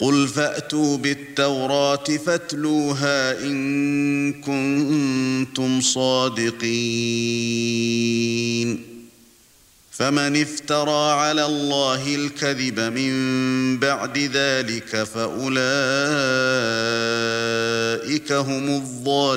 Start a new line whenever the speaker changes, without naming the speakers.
قُلْ فَأْتُوا بِالتَّوْرَاةِ فَاتْلُوهَا إِن كُنتُمْ صَادِقِينَ فَمَنِ افْتَرَىٰ عَلَى اللَّهِ الْكَذِبَ مِن بَعْدِ ذَلِكَ فَأُولَٰئِكَ هُمُ الظَّالِمُونَ